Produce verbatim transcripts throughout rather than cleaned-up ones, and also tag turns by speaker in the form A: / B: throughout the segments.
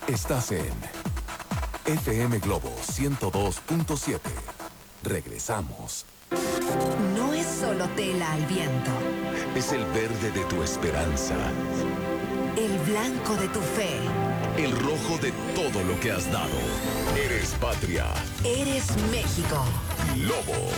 A: Estás en F M Globo ciento dos punto siete. Regresamos.
B: No es solo tela al viento.
A: Es el verde de tu esperanza.
B: El blanco de tu fe.
A: El rojo de todo lo que has dado. Eres patria.
B: Eres México.
A: Globo.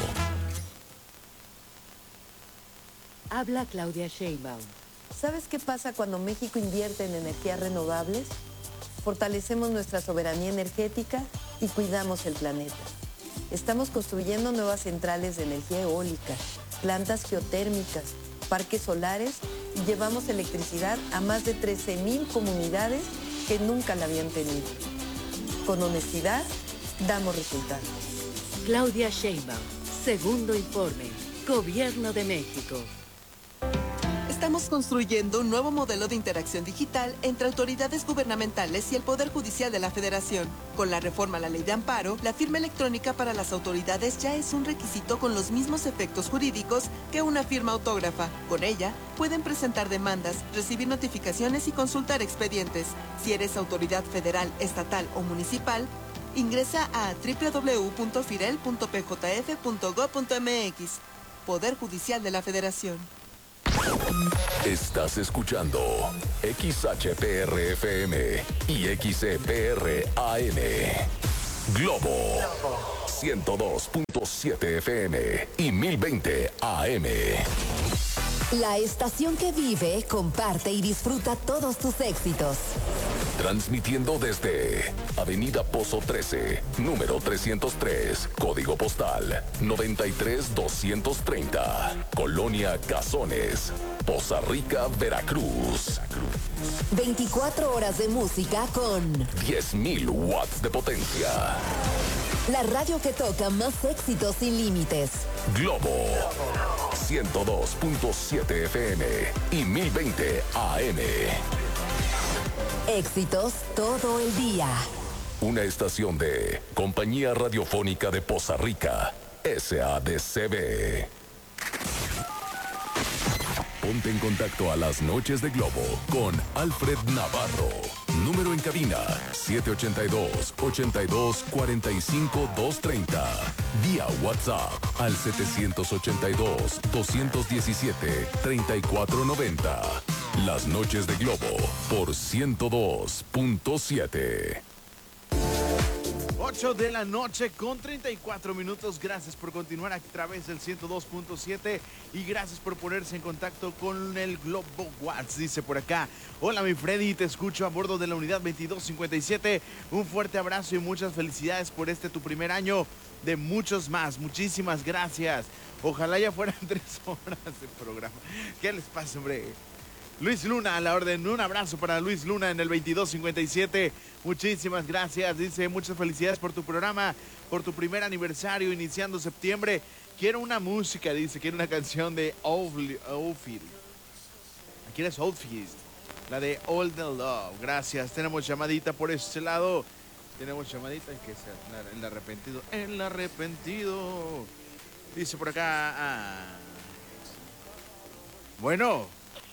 C: Habla Claudia Sheinbaum.
D: ¿Sabes qué pasa cuando México invierte en energías renovables? Fortalecemos nuestra soberanía energética y cuidamos el planeta. Estamos construyendo nuevas centrales de energía eólica, plantas geotérmicas, parques solares y llevamos electricidad a más de trece mil comunidades que nunca la habían tenido. Con honestidad, damos resultados.
C: Claudia Sheinbaum, segundo informe, Gobierno de México.
E: Estamos construyendo un nuevo modelo de interacción digital entre autoridades gubernamentales y el Poder Judicial de la Federación. Con la reforma a la Ley de Amparo, la firma electrónica para las autoridades ya es un requisito con los mismos efectos jurídicos que una firma autógrafa. Con ella, pueden presentar demandas, recibir notificaciones y consultar expedientes. Si eres autoridad federal, estatal o municipal, ingresa a doble u doble u doble u punto firel punto p j f punto gob punto m x. Poder Judicial de la Federación.
A: Estás escuchando X H P R F M y X E P R A M. Globo ciento dos punto siete F M y mil veinte A M.
B: La estación que vive, comparte y disfruta todos tus éxitos.
A: Transmitiendo desde Avenida Pozo trece, número trescientos tres, código postal noventa y tres doscientos treinta, Colonia Cazones, Poza Rica, Veracruz.
B: veinticuatro horas de música con
A: diez mil watts de potencia.
B: La radio que toca más éxitos sin límites.
A: Globo ciento dos punto siete F M y mil veinte A M.
B: Éxitos todo el día.
A: Una estación de Compañía Radiofónica de Poza Rica, S A D C B. Ponte en contacto a las noches de Globo con Alfred Navarro. Número en cabina siete ocho dos, ocho dos, cuatro cinco, dos tres cero. Vía WhatsApp al siete ocho dos, dos uno siete, tres cuatro nueve cero. Las noches de Globo por ciento dos punto siete.
F: ocho de la noche con treinta y cuatro minutos. Gracias por continuar a través del ciento dos punto siete y gracias por ponerse en contacto con el Globo Watts. Dice por acá: hola mi Freddy, te escucho a bordo de la unidad veintidós cincuenta y siete. Un fuerte abrazo y muchas felicidades por este tu primer año de muchos más. Muchísimas gracias. Ojalá ya fueran tres horas de programa. ¿Qué les pasa, hombre? Luis Luna a la orden, un abrazo para Luis Luna en el veintidós cincuenta y siete. Muchísimas gracias, dice, muchas felicidades por tu programa, por tu primer aniversario iniciando septiembre. Quiero una música, dice, quiero una canción de Outfield. Aquí es Outfield, la de All the Love. Gracias, tenemos llamadita por este lado. Tenemos llamadita, que es el, el arrepentido, el arrepentido. Dice por acá, ah. Bueno.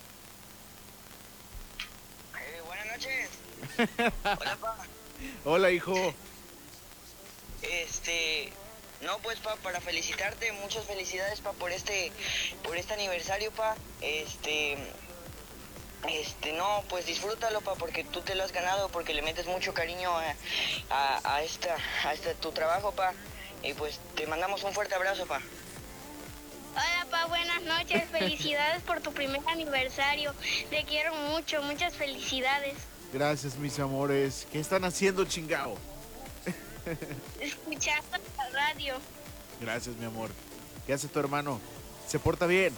G: Hola, pa.
F: Hola, hijo.
G: Este, no, pues, pa, para felicitarte, muchas felicidades, pa, por este, por este aniversario, pa. Este, este, no, pues disfrútalo, pa, porque tú te lo has ganado, porque le metes mucho cariño a, a, a esta, a este tu trabajo, pa. Y pues te mandamos un fuerte abrazo, pa.
H: Hola, pa, buenas noches. Felicidades por tu primer aniversario. Te quiero mucho, muchas felicidades.
F: Gracias, mis amores. ¿Qué están haciendo, chingao?
H: Escuchando la radio.
F: Gracias, mi amor. ¿Qué hace tu hermano? ¿Se porta bien?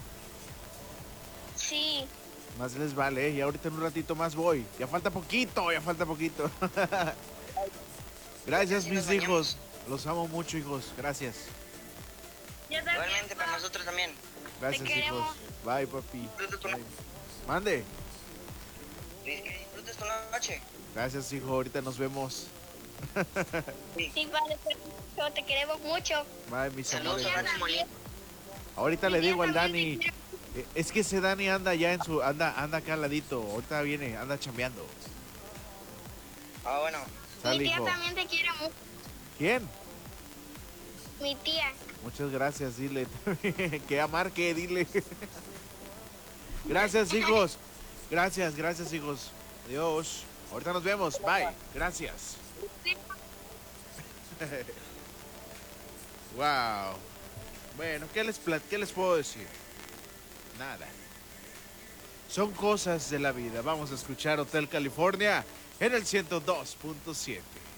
H: Sí.
F: Más les vale, ¿eh? Y ahorita en un ratito más voy. Ya falta poquito, ya falta poquito. Gracias, mis hijos. Los amo mucho, hijos. Gracias.
G: Igualmente, para nosotros también.
F: Gracias, hijos. Bye, papi. Bye. Mande.
G: Que disfrutes tu noche.
F: Gracias, hijo. Ahorita nos vemos.
H: Sí, padre, pero te queremos mucho.
F: Bye, mis
G: Saludos
F: amores.
G: a Dani Molina.
F: Ahorita le digo al Dani. Es que ese Dani anda ya en su... Anda, anda acá al ladito. Ahorita viene, anda chambeando.
G: Ah, bueno.
F: Sale,
H: Mi tía
F: hijo.
H: también te quiere mucho.
F: ¿Quién?
H: Mi tía.
F: Muchas gracias, dile. Que amar, que dile. Gracias, hijos. Gracias, gracias, hijos. Adiós. Ahorita nos vemos. Bye. Gracias. Wow. Bueno, ¿qué les, plat- ¿qué les puedo decir? Nada. Son cosas de la vida. Vamos a escuchar Hotel California en el ciento dos punto siete.